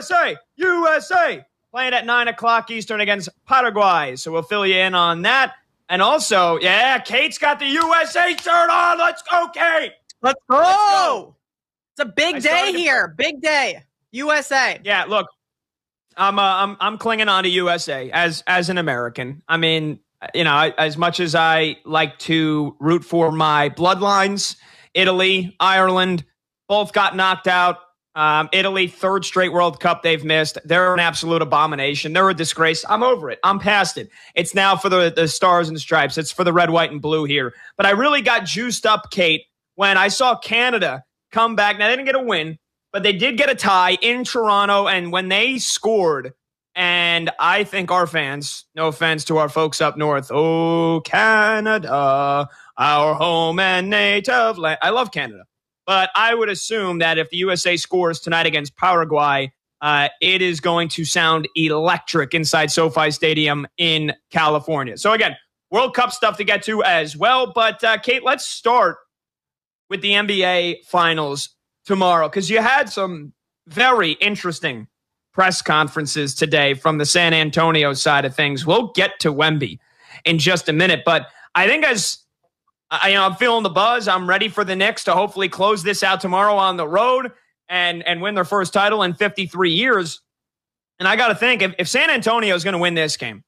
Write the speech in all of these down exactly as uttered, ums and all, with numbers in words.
S A, U S A, playing at nine o'clock Eastern against Paraguay. So we'll fill you in on that. And also, yeah, Kate's got the U S A shirt on. Let's go, Kate. Let's go. Let's go. It's a big I day here. To- big day. U S A. Yeah, look, I'm uh, I'm I'm clinging on to U S A as as an American. I mean, you know, as much as I like to root for my bloodlines, Italy, Ireland, both got knocked out. Um, Italy, third straight World Cup they've missed. They're an absolute abomination. They're a disgrace. I'm over it. I'm past it. It's now for the, the stars and stripes. It's for the red, white, and blue here. But I really got juiced up, Kate, when I saw Canada come back. Now, they didn't get a win, but they did get a tie in Toronto. And when they scored, and I think our fans, no offense to our folks up north, oh, Canada, our home and native land. I love Canada. But I would assume that if the U S A scores tonight against Paraguay, uh, it is going to sound electric inside SoFi Stadium in California. So again, World Cup stuff to get to as well. But uh, Kate, let's start with the N B A Finals tomorrow, because you had some very interesting press conferences today from the San Antonio side of things. We'll get to Wemby in just a minute, but I think as I, you know, I'm feeling the buzz. I'm ready for the Knicks to hopefully close this out tomorrow on the road and, and win their first title in fifty-three years. And I got to think, if, if San Antonio is going to win this game,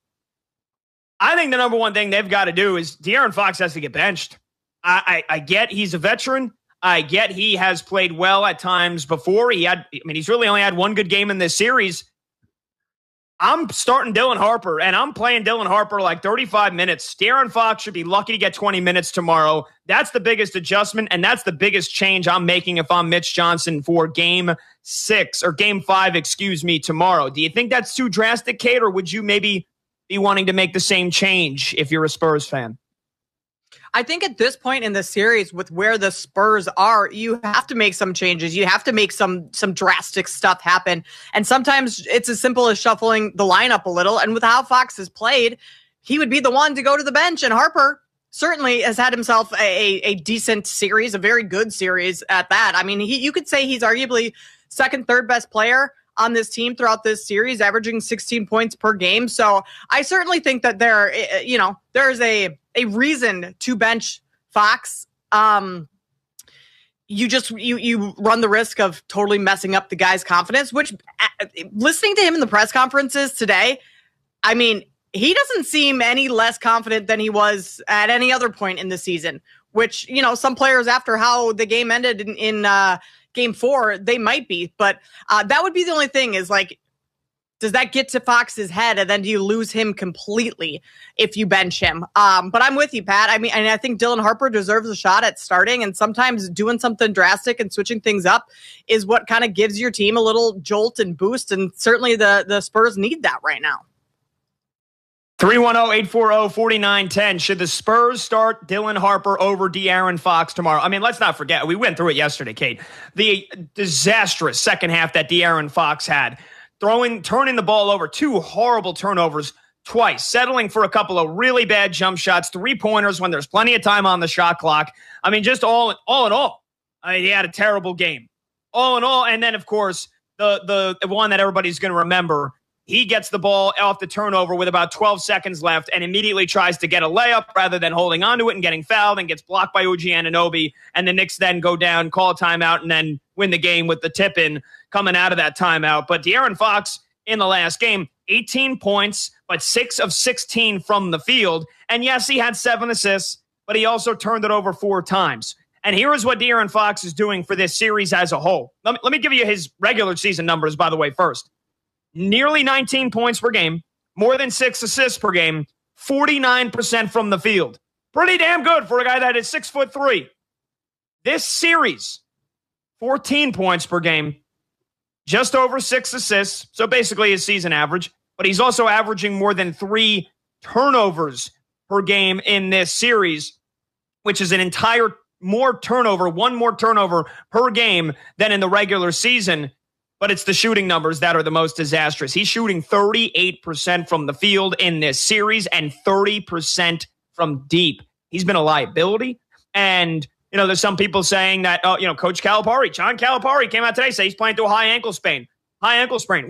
I think the number one thing they've got to do is De'Aaron Fox has to get benched. I, I, I get he's a veteran. I get he has played well at times before. He had, I mean, he's really only had one good game in this series. I'm starting Dylan Harper, and I'm playing Dylan Harper like thirty-five minutes. De'Aaron Fox should be lucky to get twenty minutes tomorrow. That's the biggest adjustment, and that's the biggest change I'm making if I'm Mitch Johnson for game six or game five, excuse me, tomorrow. Do you think that's too drastic, Kate, or would you maybe be wanting to make the same change if you're a Spurs fan? I think at this point in the series, with where the Spurs are, you have to make some changes. You have to make some some drastic stuff happen. And sometimes it's as simple as shuffling the lineup a little. And with how Fox has played, he would be the one to go to the bench. And Harper certainly has had himself a, a decent series, a very good series at that. I mean, he, you could say he's arguably second, third best player on this team throughout this series, averaging sixteen points per game. So I certainly think that there, you know, there's a, a reason to bench Fox. Um, you just, you, you run the risk of totally messing up the guy's confidence, which uh, listening to him in the press conferences today, I mean, he doesn't seem any less confident than he was at any other point in the season, which, you know, some players after how the game ended in, in uh, game four, they might be, but uh, that would be the only thing is like, does that get to Fox's head and then do you lose him completely if you bench him? Um, but I'm with you, Pat. I mean, and I think Dylan Harper deserves a shot at starting, and sometimes doing something drastic and switching things up is what kind of gives your team a little jolt and boost. And certainly the, the Spurs need that right now. three one zero, eight four zero, four nine one zero. Should the Spurs start Dylan Harper over De'Aaron Fox tomorrow? I mean, let's not forget, we went through it yesterday, Kate. The disastrous second half that De'Aaron Fox had. Throwing, turning the ball over, two horrible turnovers twice, settling for a couple of really bad jump shots, three-pointers when there's plenty of time on the shot clock. I mean, just all, all in all, I mean, he had a terrible game. All in all, and then, of course, the, the one that everybody's going to remember, he gets the ball off the turnover with about twelve seconds left and immediately tries to get a layup rather than holding onto it and getting fouled and gets blocked by O G Anunoby. And the Knicks then go down, call a timeout, and then win the game with the tip-in coming out of that timeout. But De'Aaron Fox in the last game, eighteen points, but six of sixteen from the field. And yes, he had seven assists, but he also turned it over four times. And here is what De'Aaron Fox is doing for this series as a whole. Let me, let me give you his regular season numbers, by the way, first. Nearly nineteen points per game, more than six assists per game, forty-nine percent from the field. Pretty damn good for a guy that is six foot three. This series, fourteen points per game, just over six assists, so basically his season average, but he's also averaging more than three turnovers per game in this series, which is an entire more turnover, one more turnover per game than in the regular season. But it's the shooting numbers that are the most disastrous. He's shooting thirty-eight percent from the field in this series and thirty percent from deep. He's been a liability. And, you know, there's some people saying that, oh, you know, Coach Calipari, John Calipari came out today, say he's playing through a high ankle sprain. High ankle sprain.